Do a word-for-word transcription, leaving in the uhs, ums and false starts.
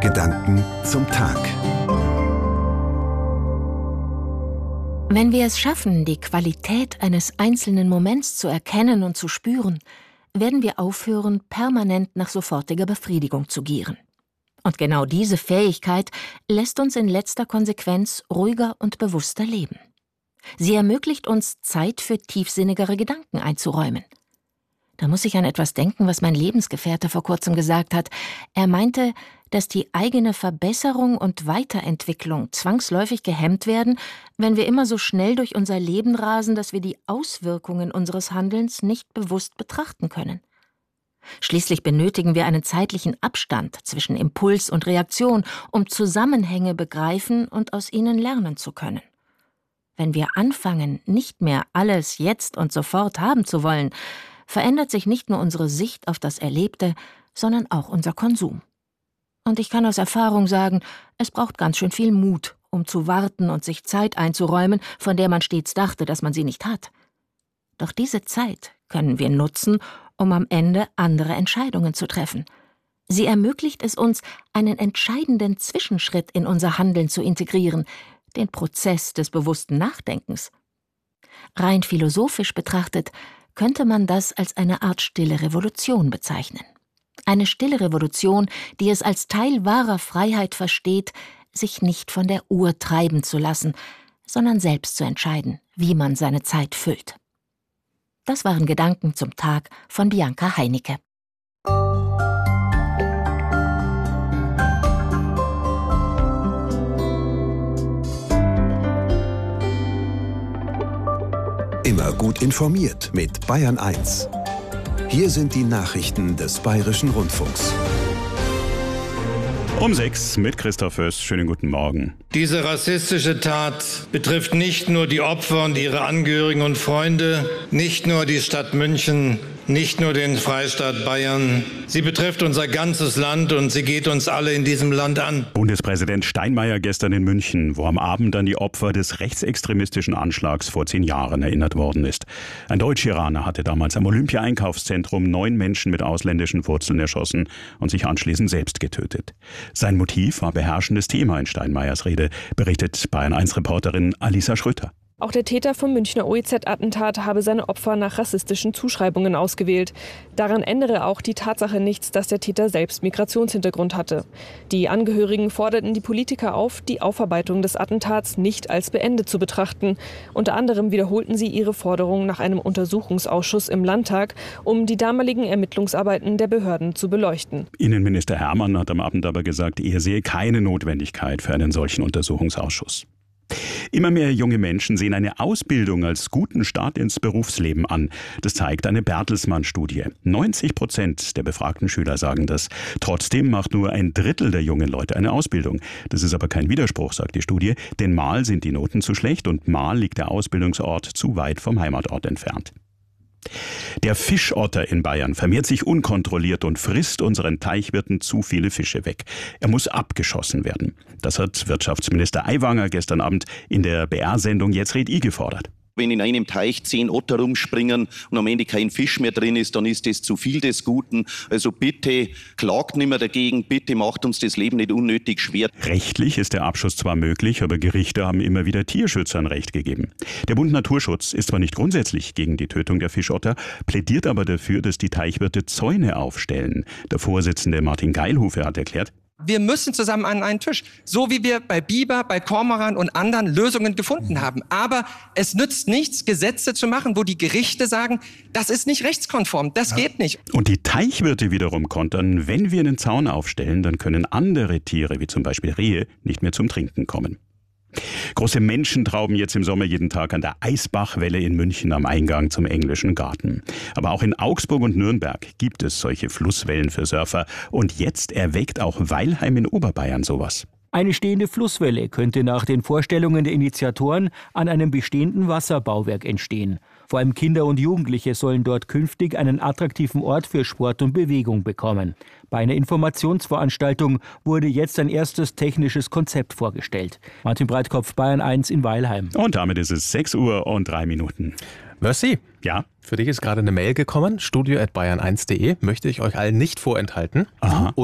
Gedanken zum Tag. Wenn wir es schaffen, die Qualität eines einzelnen Moments zu erkennen und zu spüren, werden wir aufhören, permanent nach sofortiger Befriedigung zu gieren. Und genau diese Fähigkeit lässt uns in letzter Konsequenz ruhiger und bewusster leben. Sie ermöglicht uns, Zeit für tiefsinnigere Gedanken einzuräumen. Da muss ich an etwas denken, was mein Lebensgefährte vor kurzem gesagt hat. Er meinte, dass die eigene Verbesserung und Weiterentwicklung zwangsläufig gehemmt werden, wenn wir immer so schnell durch unser Leben rasen, dass wir die Auswirkungen unseres Handelns nicht bewusst betrachten können. Schließlich benötigen wir einen zeitlichen Abstand zwischen Impuls und Reaktion, um Zusammenhänge begreifen und aus ihnen lernen zu können. Wenn wir anfangen, nicht mehr alles jetzt und sofort haben zu wollen, verändert sich nicht nur unsere Sicht auf das Erlebte, sondern auch unser Konsum. Und ich kann aus Erfahrung sagen, es braucht ganz schön viel Mut, um zu warten und sich Zeit einzuräumen, von der man stets dachte, dass man sie nicht hat. Doch diese Zeit können wir nutzen, um am Ende andere Entscheidungen zu treffen. Sie ermöglicht es uns, einen entscheidenden Zwischenschritt in unser Handeln zu integrieren, den Prozess des bewussten Nachdenkens. Rein philosophisch betrachtet könnte man das als eine Art stille Revolution bezeichnen. Eine stille Revolution, die es als Teil wahrer Freiheit versteht, sich nicht von der Uhr treiben zu lassen, sondern selbst zu entscheiden, wie man seine Zeit füllt. Das waren Gedanken zum Tag von Bianca Heinicke. Immer gut informiert mit Bayern eins. Hier sind die Nachrichten des Bayerischen Rundfunks. Um sechs mit Christoph Höss. Schönen guten Morgen. Diese rassistische Tat betrifft nicht nur die Opfer und ihre Angehörigen und Freunde, nicht nur die Stadt München, nicht nur den Freistaat Bayern. Sie betrifft unser ganzes Land und sie geht uns alle in diesem Land an. Bundespräsident Steinmeier gestern in München, wo am Abend an die Opfer des rechtsextremistischen Anschlags vor zehn Jahren erinnert worden ist. Ein Deutsch-Iraner hatte damals am Olympia-Einkaufszentrum neun Menschen mit ausländischen Wurzeln erschossen und sich anschließend selbst getötet. Sein Motiv war beherrschendes Thema in Steinmeiers Rede, berichtet Bayern eins Reporterin Alisa Schröter. Auch der Täter vom Münchner O E Z-Attentat habe seine Opfer nach rassistischen Zuschreibungen ausgewählt. Daran ändere auch die Tatsache nichts, dass der Täter selbst Migrationshintergrund hatte. Die Angehörigen forderten die Politiker auf, die Aufarbeitung des Attentats nicht als beendet zu betrachten. Unter anderem wiederholten sie ihre Forderung nach einem Untersuchungsausschuss im Landtag, um die damaligen Ermittlungsarbeiten der Behörden zu beleuchten. Innenminister Hermann hat am Abend aber gesagt, er sehe keine Notwendigkeit für einen solchen Untersuchungsausschuss. Immer mehr junge Menschen sehen eine Ausbildung als guten Start ins Berufsleben an. Das zeigt eine Bertelsmann-Studie. neunzig Prozent der befragten Schüler sagen das. Trotzdem macht nur ein Drittel der jungen Leute eine Ausbildung. Das ist aber kein Widerspruch, sagt die Studie, denn mal sind die Noten zu schlecht und mal liegt der Ausbildungsort zu weit vom Heimatort entfernt. Der Fischotter in Bayern vermehrt sich unkontrolliert und frisst unseren Teichwirten zu viele Fische weg. Er muss abgeschossen werden. Das hat Wirtschaftsminister Aiwanger gestern Abend in der B R-Sendung Jetzt red I gefordert. Wenn in einem Teich zehn Otter rumspringen und am Ende kein Fisch mehr drin ist, dann ist das zu viel des Guten. Also bitte klagt nicht mehr dagegen, bitte macht uns das Leben nicht unnötig schwer. Rechtlich ist der Abschuss zwar möglich, aber Gerichte haben immer wieder Tierschützern Recht gegeben. Der Bund Naturschutz ist zwar nicht grundsätzlich gegen die Tötung der Fischotter, plädiert aber dafür, dass die Teichwirte Zäune aufstellen. Der Vorsitzende Martin Geilhufe hat erklärt: Wir müssen zusammen an einen Tisch, so wie wir bei Biber, bei Kormoran und anderen Lösungen gefunden haben. Aber es nützt nichts, Gesetze zu machen, wo die Gerichte sagen, das ist nicht rechtskonform, das ja. geht nicht. Und die Teichwirte wiederum kontern, wenn wir einen Zaun aufstellen, dann können andere Tiere, wie zum Beispiel Rehe, nicht mehr zum Trinken kommen. Große Menschentrauben jetzt im Sommer jeden Tag an der Eisbachwelle in München am Eingang zum Englischen Garten. Aber auch in Augsburg und Nürnberg gibt es solche Flusswellen für Surfer. Und jetzt erweckt auch Weilheim in Oberbayern sowas. Eine stehende Flusswelle könnte nach den Vorstellungen der Initiatoren an einem bestehenden Wasserbauwerk entstehen. Vor allem Kinder und Jugendliche sollen dort künftig einen attraktiven Ort für Sport und Bewegung bekommen. Bei einer Informationsveranstaltung wurde jetzt ein erstes technisches Konzept vorgestellt. Martin Breitkopf, Bayern eins in Weilheim. Und damit ist es sechs Uhr und drei Minuten. Mercy. Ja? Für dich ist gerade eine Mail gekommen, studio at bayern eins punkt de, möchte ich euch allen nicht vorenthalten. Aha.